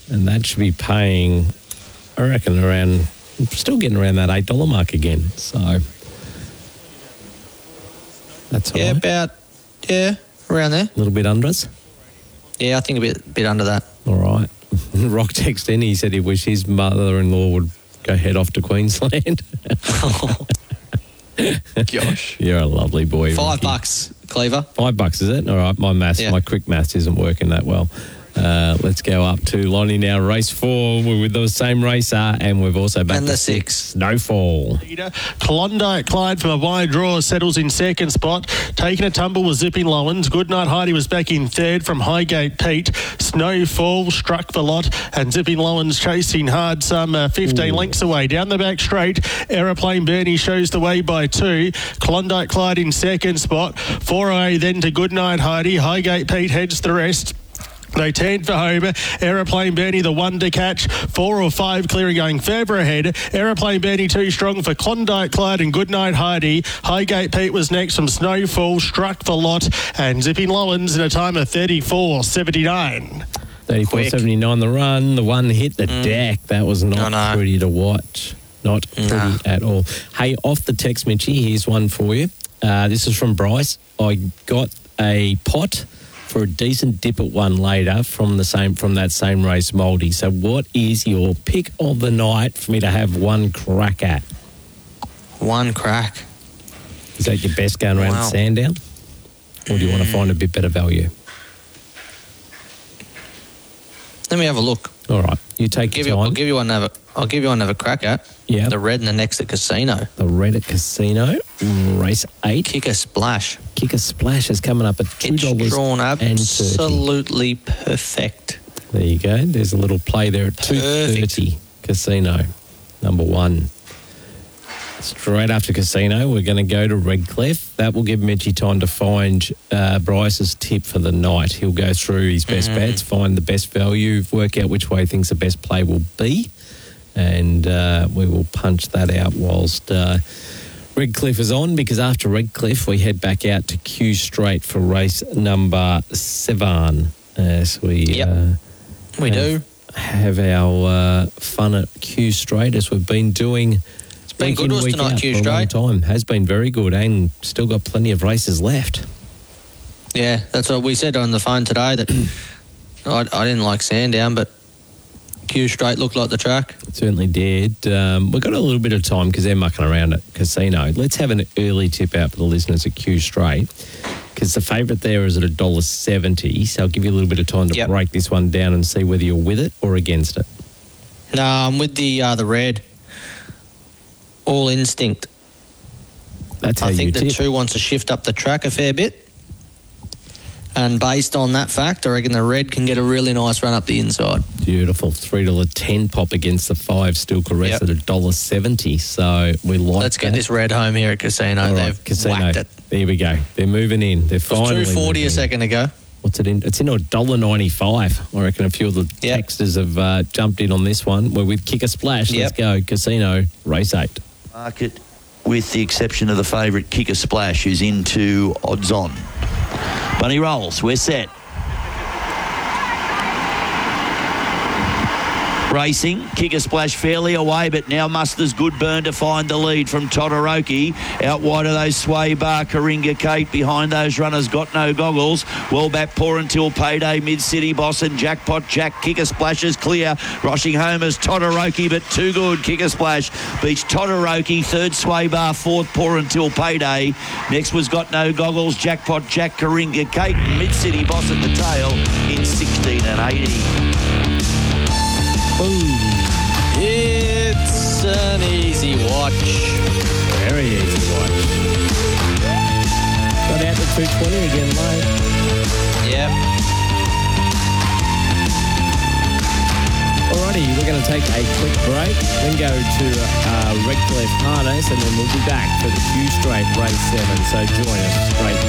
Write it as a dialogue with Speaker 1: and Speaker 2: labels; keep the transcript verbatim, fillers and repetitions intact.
Speaker 1: And that should be paying, I reckon, around, still getting around that eight dollars mark again. So that's all
Speaker 2: Yeah,
Speaker 1: right.
Speaker 2: about, yeah, around there.
Speaker 1: A little bit under us.
Speaker 2: Yeah, I think a bit bit under that.
Speaker 1: All right. Rock text in, he said he wished his mother-in-law would go head off to Queensland.
Speaker 2: Gosh.
Speaker 1: You're a lovely boy,
Speaker 2: Five
Speaker 1: Rocky.
Speaker 2: bucks, Cleaver.
Speaker 1: Five bucks, is it? All right, my maths,
Speaker 2: Yeah.
Speaker 1: my quick maths isn't working that well. Uh, let's go up to Lonnie now. Race four. We're with the same racer, and we've also back
Speaker 2: And
Speaker 1: to
Speaker 2: the six.
Speaker 1: Snowfall.
Speaker 3: Klondike Clyde from a wide draw settles in second spot. Taking a tumble was Zipping Lowens. Goodnight Heidi was back in third from Highgate Pete. Snowfall struck the lot, and Zipping Lowens chasing hard some uh, fifteen Ooh. lengths away. Down the back straight, Aeroplane Bernie shows the way by two. Klondike Clyde in second spot. Four away then to Goodnight Heidi. Highgate Pete heads the rest. They turned for Homer. Aeroplane Bernie, the one to catch. Four or five clearing going further ahead. Aeroplane Bernie too strong for Klondike Clyde and Goodnight Heidi. Highgate Pete was next from Snowfall, struck the lot, and Zipping Lowens in a time of thirty-four seventy-nine.
Speaker 1: thirty-four seventy-nine the run. The one hit the
Speaker 2: Mm.
Speaker 1: deck. That was not
Speaker 2: I know.
Speaker 1: pretty to watch. Not pretty
Speaker 2: Nah.
Speaker 1: at all. Hey, off the text, Mitchie, here's one for you. Uh, this is from Bryce. I got a pot for a decent dip at one later from the same from that same race, Mouldy. So what is your pick of the night for me to have one crack at?
Speaker 2: One crack.
Speaker 1: Is that your best going around
Speaker 2: Wow.
Speaker 1: Sandown? Or do you want to find a bit better value?
Speaker 2: Let me have a look.
Speaker 1: All right. You take
Speaker 2: Give
Speaker 1: your
Speaker 2: you, I'll
Speaker 1: time.
Speaker 2: give you one. Have a, I'll give you one. Have a crack at.
Speaker 1: Yeah.
Speaker 2: The red and the next at Casino.
Speaker 1: The red at Casino, race eight.
Speaker 2: Kick a splash.
Speaker 1: Kick a Splash is coming up at two dollars
Speaker 2: It's drawn
Speaker 1: and thirty.
Speaker 2: absolutely perfect.
Speaker 1: There you go. There's a little play there at two thirty. Casino, number one. Straight after Casino, we're going to go to Redcliffe. That will give Mitchie time to find uh, Bryce's tip for the night. He'll go through his best
Speaker 2: Mhm.
Speaker 1: bets, find the best value, work out which way he thinks the best play will be, and uh, we will punch that out whilst uh, Redcliffe is on, because after Redcliffe, we head back out to Q Straight for race number seven. As we
Speaker 2: Yep.
Speaker 1: uh,
Speaker 2: We
Speaker 1: have,
Speaker 2: do.
Speaker 1: have our uh, fun at Q Straight, as we've been doing.
Speaker 2: It's been
Speaker 1: week
Speaker 2: good
Speaker 1: in,
Speaker 2: to us
Speaker 1: week
Speaker 2: tonight,
Speaker 1: out
Speaker 2: Q
Speaker 1: for a long
Speaker 2: Straight.
Speaker 1: time. Has been very good, and still got plenty of races left.
Speaker 2: Yeah, that's what we said on the phone today, that I, I didn't like Sandown, but Q Straight looked like the track.
Speaker 1: It certainly did. Um, we've got a little bit of time because they're mucking around at Casino. Let's have an early tip out for the listeners at Q Straight, because the favourite there is at one dollar seventy, so I'll give you a little bit of time to
Speaker 2: Yep.
Speaker 1: break this one down and see whether you're with it or against it.
Speaker 2: No, I'm with the uh, the red. All instinct.
Speaker 1: That's how
Speaker 2: I
Speaker 1: you
Speaker 2: think the
Speaker 1: tip.
Speaker 2: two wants to shift up the track a fair bit. And based on that fact, I reckon the red can get a really nice run up the inside.
Speaker 1: Beautiful. three dollars ten pop against the five, still caress
Speaker 2: Yep.
Speaker 1: at one dollar seventy, so we like
Speaker 2: Let's get
Speaker 1: that.
Speaker 2: this red home here at Casino.
Speaker 1: All right,
Speaker 2: They've
Speaker 1: Casino.
Speaker 2: whacked it.
Speaker 1: There we go. They're moving in. They're
Speaker 2: It was
Speaker 1: finally
Speaker 2: two forty a
Speaker 1: moving in.
Speaker 2: second ago.
Speaker 1: What's it in? It's in a one dollar ninety-five. I reckon a few of the
Speaker 2: Yep.
Speaker 1: texters have uh, jumped in on this one. We're with Kick a Splash. Let's
Speaker 2: Yep.
Speaker 1: go. Casino, race eight.
Speaker 4: Market, with the exception of the favourite Kick a Splash, who's into odds on. Bunny rolls. We're set. Racing, Kick a Splash fairly away, but now Musters good burn to find the lead from Todoroki. Out wide of those Sway Bar, Karinga Kate. Behind those runners, Got No Goggles. Well back, Poor Until Payday, Mid-City Boss and Jackpot Jack. Kick a Splash is clear. Rushing home is Todoroki, but too good. Kick a Splash beats Todoroki. Third, Sway Bar. Fourth, Poor Until Payday. Next was Got No Goggles, Jackpot Jack, Karinga Kate, and Mid-City Boss at the tail in sixteen and eighty.
Speaker 2: It's an easy watch.
Speaker 1: Very easy watch. Got out to two twenty again late.
Speaker 2: Yep.
Speaker 1: Alrighty, we're going to take a quick break, then go to uh, Redcliffe Harness, and then we'll be back for the Q Straight Race seven. So join us straight